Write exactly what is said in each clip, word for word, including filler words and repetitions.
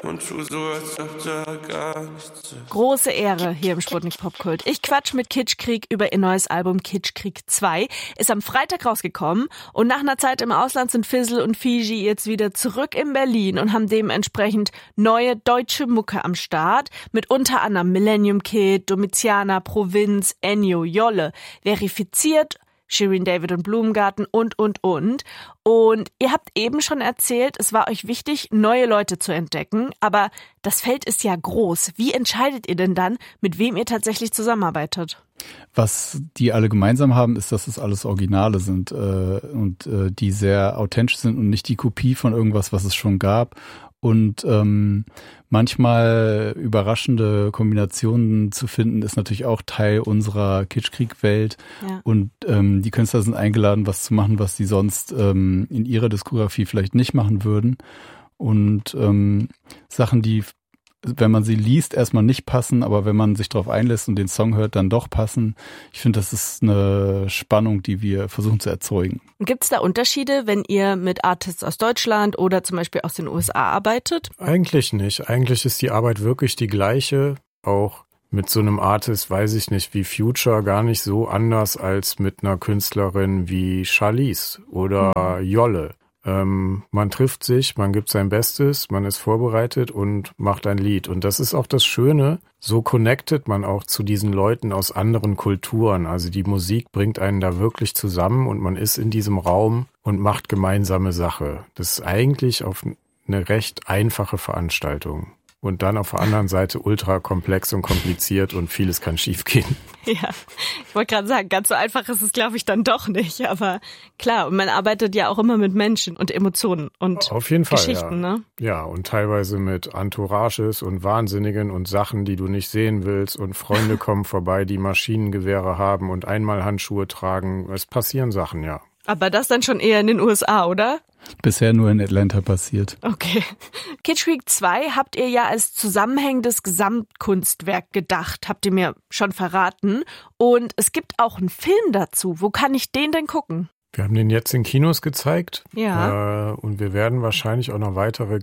und tu so, als ob da gar nichts ist. Große Ehre hier im Sputnik Popkult. Ich quatsch mit Kitschkrieg über ihr neues Album Kitschkrieg zwei. Ist am Freitag rausgekommen und nach einer Zeit im Ausland sind Fizzle und Fiji jetzt wieder zurück in Berlin und haben dementsprechend neue deutsche Mucke am Start. Mit unter anderem Millennium Kid, Domiziana, Provinz, Ennio, Jolle. Verifiziert, Shirin David und Blumengarten und, und, und. Und ihr habt eben schon erzählt, es war euch wichtig, neue Leute zu entdecken. Aber das Feld ist ja groß. Wie entscheidet ihr denn dann, mit wem ihr tatsächlich zusammenarbeitet? Was die alle gemeinsam haben, ist, dass es alles Originale sind äh, und äh, die sehr authentisch sind und nicht die Kopie von irgendwas, was es schon gab. Und ähm, manchmal überraschende Kombinationen zu finden, ist natürlich auch Teil unserer Kitschkrieg-Welt. Ja. Und ähm, die Künstler sind eingeladen, was zu machen, was sie sonst ähm, in ihrer Diskografie vielleicht nicht machen würden. Und ähm, Sachen, die, wenn man sie liest, erstmal nicht passen, aber wenn man sich darauf einlässt und den Song hört, dann doch passen. Ich finde, das ist eine Spannung, die wir versuchen zu erzeugen. Gibt es da Unterschiede, wenn ihr mit Artists aus Deutschland oder zum Beispiel aus den U S A arbeitet? Eigentlich nicht. Eigentlich ist die Arbeit wirklich die gleiche. Auch mit so einem Artist, weiß ich nicht, wie Future, gar nicht so anders als mit einer Künstlerin wie Charlize oder mhm. Jolle. Ähm, man trifft sich, man gibt sein Bestes, man ist vorbereitet und macht ein Lied. Und das ist auch das Schöne, so connectet man auch zu diesen Leuten aus anderen Kulturen. Also die Musik bringt einen da wirklich zusammen und man ist in diesem Raum und macht gemeinsame Sache. Das ist eigentlich auf eine recht einfache Veranstaltung. Und dann auf der anderen Seite ultra komplex und kompliziert und vieles kann schiefgehen. Ja, ich wollte gerade sagen, ganz so einfach ist es, glaube ich, dann doch nicht. Aber klar, und man arbeitet ja auch immer mit Menschen und Emotionen und auf jeden Fall, Geschichten, ja. ne? Ja, und teilweise mit Entourages und Wahnsinnigen und Sachen, die du nicht sehen willst. Und Freunde kommen vorbei, die Maschinengewehre haben und einmal Handschuhe tragen. Es passieren Sachen, ja. Aber das dann schon eher in den U S A, oder? Bisher nur in Atlanta passiert. Okay. Kitschkrieg zwei habt ihr ja als zusammenhängendes Gesamtkunstwerk gedacht, habt ihr mir schon verraten. Und es gibt auch einen Film dazu. Wo kann ich den denn gucken? Wir haben den jetzt in Kinos gezeigt. Ja. Äh, und wir werden wahrscheinlich auch noch weitere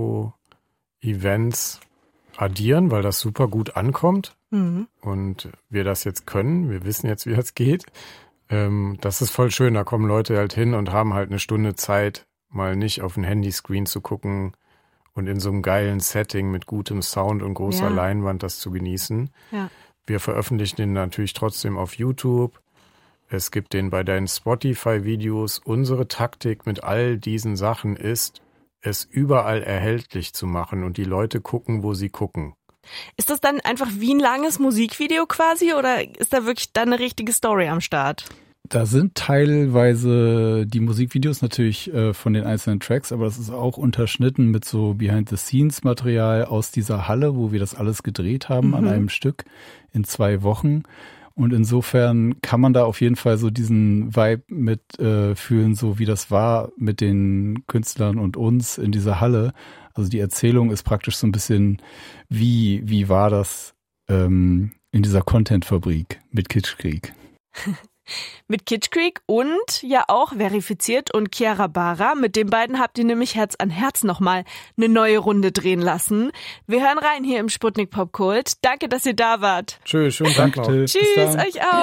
Kino-Events addieren, weil das super gut ankommt. Mhm. Und wir das jetzt können. Wir wissen jetzt, wie das geht. Ähm, das ist voll schön. Da kommen Leute halt hin und haben halt eine Stunde Zeit, mal nicht auf ein Handyscreen zu gucken und in so einem geilen Setting mit gutem Sound und großer ja. Leinwand das zu genießen. Ja. Wir veröffentlichen den natürlich trotzdem auf YouTube. Es gibt den bei deinen Spotify-Videos. Unsere Taktik mit all diesen Sachen ist, es überall erhältlich zu machen und die Leute gucken, wo sie gucken. Ist das dann einfach wie ein langes Musikvideo quasi oder ist da wirklich dann eine richtige Story am Start? Da sind teilweise die Musikvideos natürlich äh, von den einzelnen Tracks, aber das ist auch unterschnitten mit so Behind-the-Scenes-Material aus dieser Halle, wo wir das alles gedreht haben mhm. an einem Stück in zwei Wochen. Und insofern kann man da auf jeden Fall so diesen Vibe mit äh, fühlen, so wie das war mit den Künstlern und uns in dieser Halle. Also die Erzählung ist praktisch so ein bisschen, wie wie war das ähm, in dieser Content-Fabrik mit Kitschkrieg. Mit Kitschkrieg und ja auch verifiziert und Chiara Bara. Mit den beiden habt ihr nämlich Herz an Herz nochmal eine neue Runde drehen lassen. Wir hören rein hier im Sputnik Popkult. Danke, dass ihr da wart. Tschüss, schönen Dank noch. Tschüss, euch auch.